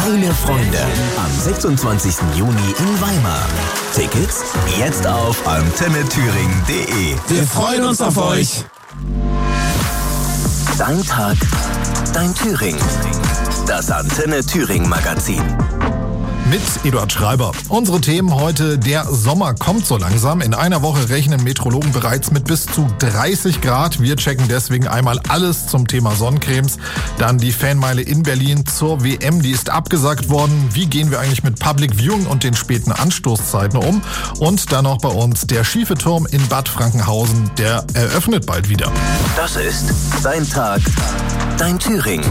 Kleine Freunde am 26. Juni in Weimar. Tickets jetzt auf antennethüringen.de. Wir freuen uns auf euch. Dein Tag, dein Thüringen. Das Antenne Thüringen Magazin. Mit Eduard Schreiber. Unsere Themen heute: Der Sommer kommt so langsam. In einer Woche rechnen Meteorologen bereits mit bis zu 30 Grad. Wir checken deswegen einmal alles zum Thema Sonnencremes. Dann die Fanmeile in Berlin zur WM, die ist abgesagt worden. Wie gehen wir eigentlich mit Public Viewing und den späten Anstoßzeiten um? Und dann noch bei uns der schiefe Turm in Bad Frankenhausen, der eröffnet bald wieder. Das ist Dein Tag, dein Thüringen.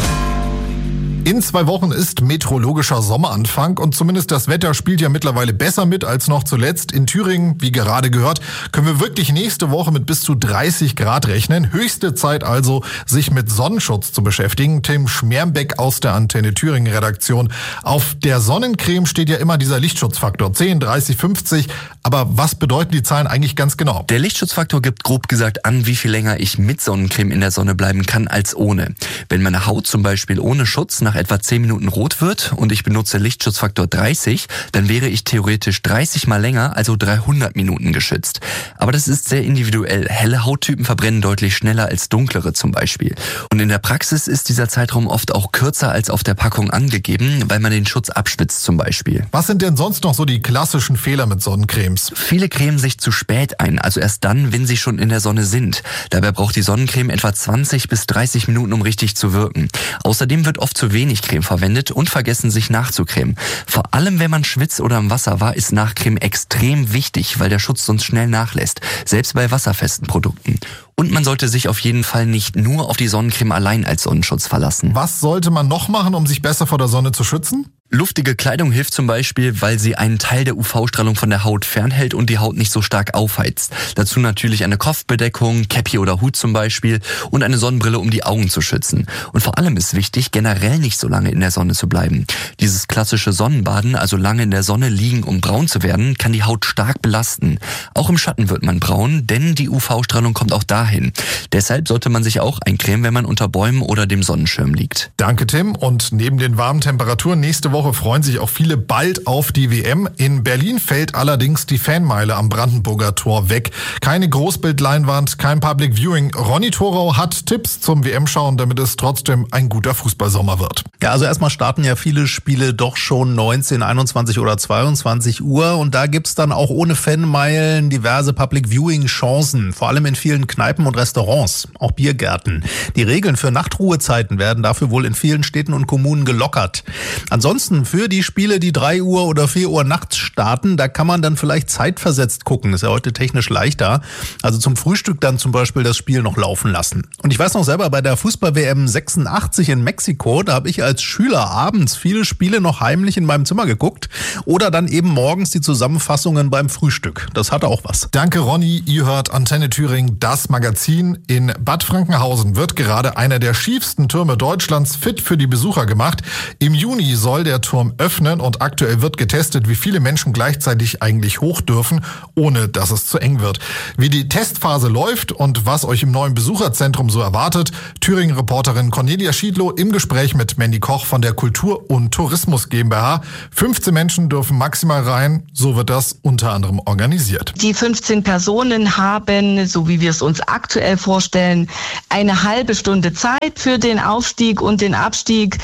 In 2 Wochen ist meteorologischer Sommeranfang und zumindest das Wetter spielt ja mittlerweile besser mit als noch zuletzt. In Thüringen, wie gerade gehört, können wir wirklich nächste Woche mit bis zu 30 Grad rechnen. Höchste Zeit also, sich mit Sonnenschutz zu beschäftigen. Tim Schmermbeck aus der Antenne Thüringen Redaktion. Auf der Sonnencreme steht ja immer dieser Lichtschutzfaktor 10, 30, 50. Aber was bedeuten die Zahlen eigentlich ganz genau? Der Lichtschutzfaktor gibt grob gesagt an, wie viel länger ich mit Sonnencreme in der Sonne bleiben kann als ohne. Wenn meine Haut zum Beispiel ohne Schutz nach etwa 10 Minuten rot wird und ich benutze Lichtschutzfaktor 30, dann wäre ich theoretisch 30 mal länger, also 300 Minuten geschützt. Aber das ist sehr individuell. Helle Hauttypen verbrennen deutlich schneller als dunklere zum Beispiel. Und in der Praxis ist dieser Zeitraum oft auch kürzer als auf der Packung angegeben, weil man den Schutz abspitzt zum Beispiel. Was sind denn sonst noch so die klassischen Fehler mit Sonnencremes? Viele cremen sich zu spät ein, also erst dann, wenn sie schon in der Sonne sind. Dabei braucht die Sonnencreme etwa 20 bis 30 Minuten, um richtig zu wirken. Außerdem wird oft zu wenig Creme verwendet und vergessen, sich nachzucremen. Vor allem, wenn man schwitzt oder im Wasser war, ist Nachcreme extrem wichtig, weil der Schutz sonst schnell nachlässt, selbst bei wasserfesten Produkten. Und man sollte sich auf jeden Fall nicht nur auf die Sonnencreme allein als Sonnenschutz verlassen. Was sollte man noch machen, um sich besser vor der Sonne zu schützen? Luftige Kleidung hilft zum Beispiel, weil sie einen Teil der UV-Strahlung von der Haut fernhält und die Haut nicht so stark aufheizt. Dazu natürlich eine Kopfbedeckung, Käppi oder Hut zum Beispiel und eine Sonnenbrille, um die Augen zu schützen. Und vor allem ist wichtig, generell nicht so lange in der Sonne zu bleiben. Dieses klassische Sonnenbaden, also lange in der Sonne liegen, um braun zu werden, kann die Haut stark belasten. Auch im Schatten wird man braun, denn die UV-Strahlung kommt auch dahin. Deshalb sollte man sich auch eincremen, wenn man unter Bäumen oder dem Sonnenschirm liegt. Danke, Tim. Und neben den warmen Temperaturen nächste Woche freuen sich auch viele bald auf die WM. In Berlin fällt allerdings die Fanmeile am Brandenburger Tor weg. Keine Großbildleinwand, kein Public Viewing. Ronny Thorau hat Tipps zum WM-Schauen, damit es trotzdem ein guter Fußballsommer wird. Ja, also erstmal starten ja viele Spiele doch schon 19, 21 oder 22 Uhr und da gibt's dann auch ohne Fanmeilen diverse Public Viewing Chancen, vor allem in vielen Kneipen und Restaurants, auch Biergärten. Die Regeln für Nachtruhezeiten werden dafür wohl in vielen Städten und Kommunen gelockert. Ansonsten für die Spiele, die 3 Uhr oder 4 Uhr nachts starten, da kann man dann vielleicht zeitversetzt gucken. Ist ja heute technisch leichter. Also zum Frühstück dann zum Beispiel das Spiel noch laufen lassen. Und ich weiß noch selber, bei der Fußball-WM 86 in Mexiko, da habe ich als Schüler abends viele Spiele noch heimlich in meinem Zimmer geguckt oder dann eben morgens die Zusammenfassungen beim Frühstück. Das hatte auch was. Danke, Ronny. Ihr hört Antenne Thüringen, das Magazin. In Bad Frankenhausen wird gerade einer der schiefsten Türme Deutschlands fit für die Besucher gemacht. Im Juni soll der Turm öffnen und aktuell wird getestet, wie viele Menschen gleichzeitig eigentlich hoch dürfen, ohne dass es zu eng wird. Wie die Testphase läuft und was euch im neuen Besucherzentrum so erwartet, Thüringen-Reporterin Cornelia Schiedlow im Gespräch mit Mandy Koch von der Kultur- und Tourismus GmbH. 15 Menschen dürfen maximal rein, so wird das unter anderem organisiert. Die 15 Personen haben, so wie wir es uns aktuell vorstellen, eine halbe Stunde Zeit für den Aufstieg und den Abstieg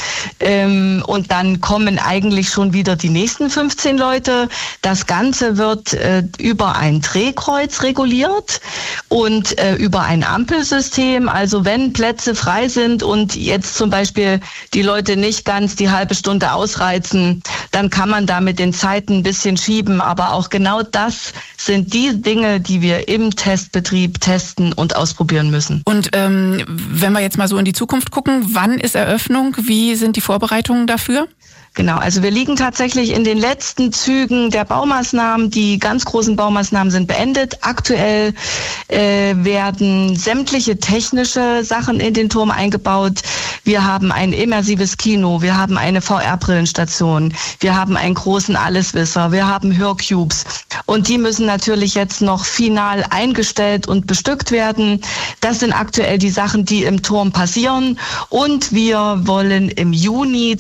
und dann kommen eigentlich schon wieder die nächsten 15 Leute. Das Ganze wird über ein Drehkreuz reguliert und über ein Ampelsystem. Also wenn Plätze frei sind und jetzt zum Beispiel die Leute nicht ganz die halbe Stunde ausreizen, dann kann man da mit den Zeiten ein bisschen schieben. Aber auch genau das sind die Dinge, die wir im Testbetrieb testen und ausprobieren müssen. Und wenn wir jetzt mal so in die Zukunft gucken, wann ist Eröffnung? Wie sind die Vorbereitungen dafür? Genau, also wir liegen tatsächlich in den letzten Zügen der Baumaßnahmen. Die ganz großen Baumaßnahmen sind beendet. Aktuell werden sämtliche technische Sachen in den Turm eingebaut. Wir haben ein immersives Kino, wir haben eine VR-Brillenstation, wir haben einen großen Alleswisser, wir haben Hörcubes. Und die müssen natürlich jetzt noch final eingestellt und bestückt werden. werden. Das sind aktuell die Sachen, die im Turm passieren. Und wir wollen im Juni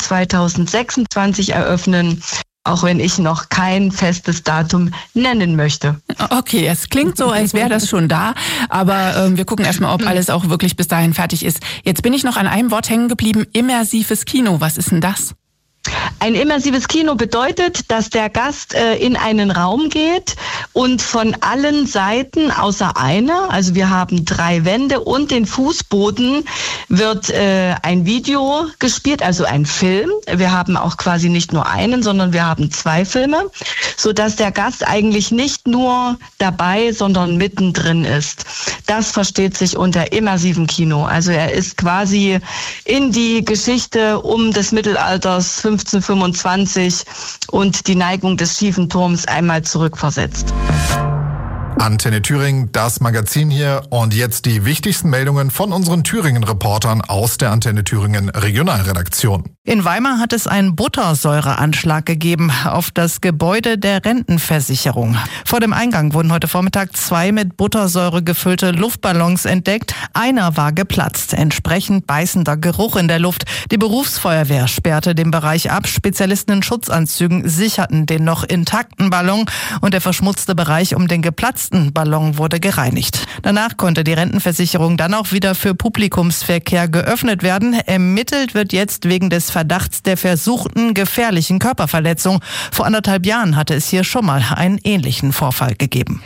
2026 eröffnen, auch wenn ich noch kein festes Datum nennen möchte. Okay, es klingt so, als wäre das schon da, aber wir gucken erstmal, ob alles auch wirklich bis dahin fertig ist. Jetzt bin ich noch an einem Wort hängen geblieben, immersives Kino. Was ist denn das? Ein immersives Kino bedeutet, dass der Gast in einen Raum geht und von allen Seiten außer einer, also wir haben 3 Wände und den Fußboden, wird ein Video gespielt, also ein Film. Wir haben auch quasi nicht nur einen, sondern wir haben 2 Filme, sodass der Gast eigentlich nicht nur dabei, sondern mittendrin ist. Das versteht sich unter immersivem Kino. Also er ist quasi in die Geschichte des Mittelalters 1525 und die Neigung des schiefen Turms einmal zurückversetzt. Antenne Thüringen, das Magazin hier und jetzt die wichtigsten Meldungen von unseren Thüringen-Reportern aus der Antenne Thüringen Regionalredaktion. In Weimar hat es einen Buttersäureanschlag gegeben auf das Gebäude der Rentenversicherung. Vor dem Eingang wurden heute Vormittag 2 mit Buttersäure gefüllte Luftballons entdeckt. Einer war geplatzt, entsprechend beißender Geruch in der Luft. Die Berufsfeuerwehr sperrte den Bereich ab. Spezialisten in Schutzanzügen sicherten den noch intakten Ballon und der verschmutzte Bereich um den geplatzten Ballon wurde gereinigt. Danach konnte die Rentenversicherung dann auch wieder für Publikumsverkehr geöffnet werden. Ermittelt wird jetzt wegen des Verdachts der versuchten gefährlichen Körperverletzung. Vor 1,5 Jahren hatte es hier schon mal einen ähnlichen Vorfall gegeben.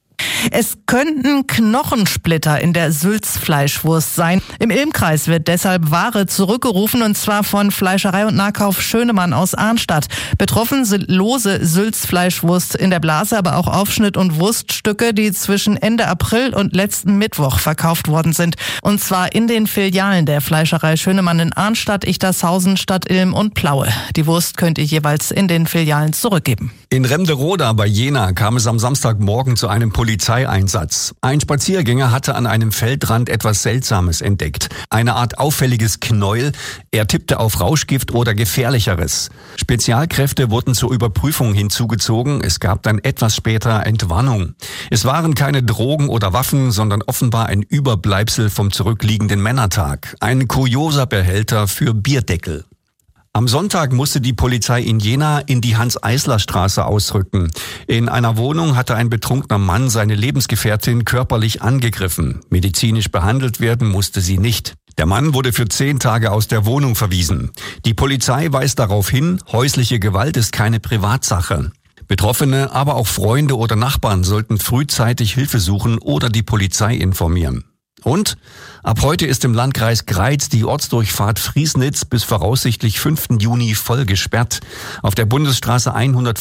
Es könnten Knochensplitter in der Sülzfleischwurst sein. Im Ilmkreis wird deshalb Ware zurückgerufen und zwar von Fleischerei und Nahkauf Schönemann aus Arnstadt. Betroffen sind lose Sülzfleischwurst in der Blase, aber auch Aufschnitt- und Wurststücke, die zwischen Ende April und letzten Mittwoch verkauft worden sind. Und zwar in den Filialen der Fleischerei Schönemann in Arnstadt, Ichtershausen, Stadtilm und Plaue. Die Wurst könnt ihr jeweils in den Filialen zurückgeben. In Remderoda bei Jena kam es am Samstagmorgen zu einem Polizeieinsatz. Ein Spaziergänger hatte an einem Feldrand etwas Seltsames entdeckt. Eine Art auffälliges Knäuel. Er tippte auf Rauschgift oder Gefährlicheres. Spezialkräfte wurden zur Überprüfung hinzugezogen. Es gab dann etwas später Entwarnung. Es waren keine Drogen oder Waffen, sondern offenbar ein Überbleibsel vom zurückliegenden Männertag. Ein kurioser Behälter für Bierdeckel. Am Sonntag musste die Polizei in Jena in die Hans-Eisler-Straße ausrücken. In einer Wohnung hatte ein betrunkener Mann seine Lebensgefährtin körperlich angegriffen. Medizinisch behandelt werden musste sie nicht. Der Mann wurde für 10 Tage aus der Wohnung verwiesen. Die Polizei weist darauf hin, häusliche Gewalt ist keine Privatsache. Betroffene, aber auch Freunde oder Nachbarn sollten frühzeitig Hilfe suchen oder die Polizei informieren. Und ab heute ist im Landkreis Greiz die Ortsdurchfahrt Friesnitz bis voraussichtlich 5. Juni voll gesperrt. Auf der Bundesstraße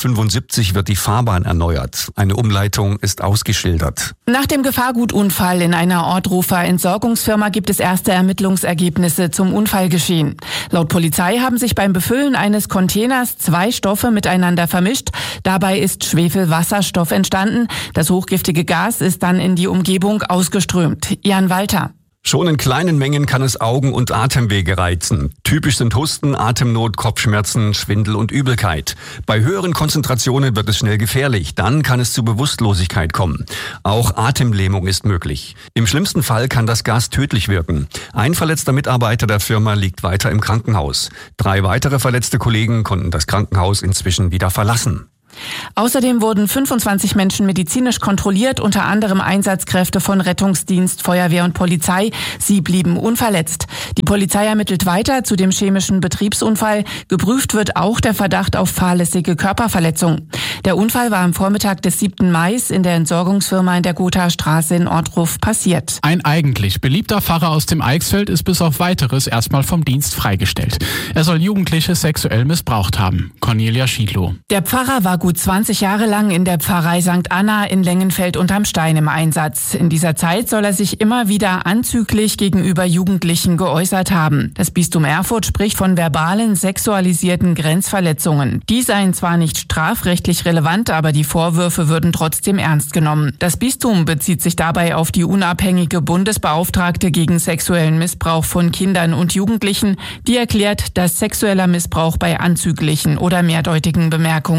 175 wird die Fahrbahn erneuert. Eine Umleitung ist ausgeschildert. Nach dem Gefahrgutunfall in einer Ortruffer Entsorgungsfirma gibt es erste Ermittlungsergebnisse zum Unfallgeschehen. Laut Polizei haben sich beim Befüllen eines Containers 2 Stoffe miteinander vermischt. Dabei ist Schwefelwasserstoff entstanden. Das hochgiftige Gas ist dann in die Umgebung ausgeströmt. Jan Walter. Schon in kleinen Mengen kann es Augen- und Atemwege reizen. Typisch sind Husten, Atemnot, Kopfschmerzen, Schwindel und Übelkeit. Bei höheren Konzentrationen wird es schnell gefährlich. Dann kann es zu Bewusstlosigkeit kommen. Auch Atemlähmung ist möglich. Im schlimmsten Fall kann das Gas tödlich wirken. Ein verletzter Mitarbeiter der Firma liegt weiter im Krankenhaus. 3 weitere verletzte Kollegen konnten das Krankenhaus inzwischen wieder verlassen. Außerdem wurden 25 Menschen medizinisch kontrolliert, unter anderem Einsatzkräfte von Rettungsdienst, Feuerwehr und Polizei. Sie blieben unverletzt. Die Polizei ermittelt weiter zu dem chemischen Betriebsunfall. Geprüft wird auch der Verdacht auf fahrlässige Körperverletzung. Der Unfall war am Vormittag des 7. Mai in der Entsorgungsfirma in der Gothaer Straße in Ortruf passiert. Ein eigentlich beliebter Pfarrer aus dem Eichsfeld ist bis auf Weiteres erstmal vom Dienst freigestellt. Er soll Jugendliche sexuell missbraucht haben. Cornelia Schiedlow. Der Pfarrer war gut 20 Jahre lang in der Pfarrei St. Anna in Lengenfeld unterm Stein im Einsatz. In dieser Zeit soll er sich immer wieder anzüglich gegenüber Jugendlichen geäußert haben. Das Bistum Erfurt spricht von verbalen, sexualisierten Grenzverletzungen. Die seien zwar nicht strafrechtlich relevant, aber die Vorwürfe würden trotzdem ernst genommen. Das Bistum bezieht sich dabei auf die unabhängige Bundesbeauftragte gegen sexuellen Missbrauch von Kindern und Jugendlichen, die erklärt, dass sexueller Missbrauch bei anzüglichen oder mehrdeutigen Bemerkungen beginnt.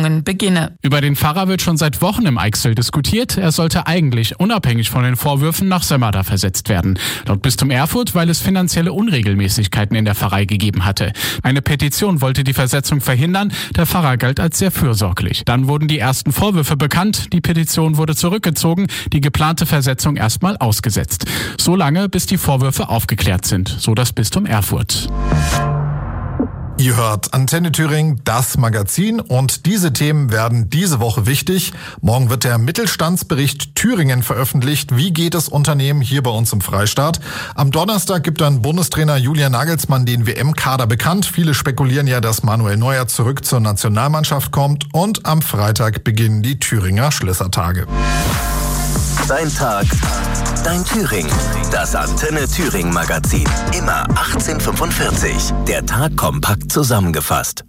beginne. Über den Pfarrer wird schon seit Wochen im Eichsfeld diskutiert. Er sollte eigentlich unabhängig von den Vorwürfen nach Sömmerda versetzt werden. Laut Bistum Erfurt, weil es finanzielle Unregelmäßigkeiten in der Pfarrei gegeben hatte. Eine Petition wollte die Versetzung verhindern. Der Pfarrer galt als sehr fürsorglich. Dann wurden die ersten Vorwürfe bekannt. Die Petition wurde zurückgezogen. Die geplante Versetzung erstmal ausgesetzt. So lange, bis die Vorwürfe aufgeklärt sind, so das Bistum Erfurt. Ihr hört Antenne Thüringen, das Magazin, und diese Themen werden diese Woche wichtig. Morgen wird der Mittelstandsbericht Thüringen veröffentlicht. Wie geht es Unternehmen hier bei uns im Freistaat? Am Donnerstag gibt dann Bundestrainer Julian Nagelsmann den WM-Kader bekannt. Viele spekulieren ja, dass Manuel Neuer zurück zur Nationalmannschaft kommt. Und am Freitag beginnen die Thüringer Schlössertage. Dein Tag, dein Thüringen. Das Antenne Thüringen Magazin. Immer 18:45. Der Tag kompakt zusammengefasst.